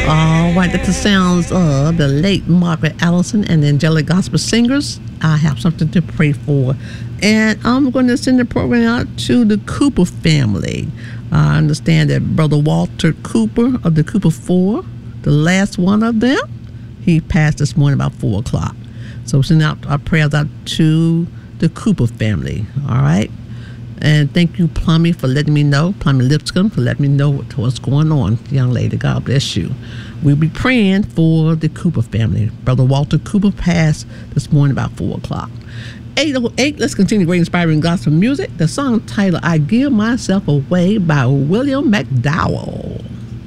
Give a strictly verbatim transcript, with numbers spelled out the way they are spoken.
All right, that's the sounds of the late Margaret Allison and the Angelic Gospel Singers. I have something to pray for. And I'm going to send the program out to the Cooper family. I understand that Brother Walter Cooper of the Cooper Four, the last one of them, he passed this morning about four o'clock. So send out our prayers out to the Cooper family. All right. And thank you, Plummy, for letting me know, Plummy Lipscomb, for letting me know what, what's going on, young lady. God bless you. We'll be praying for the Cooper family. Brother Walter Cooper passed this morning about four o'clock. eight oh eight, let's continue great inspiring gospel music. The song titled I Give Myself Away by William McDowell.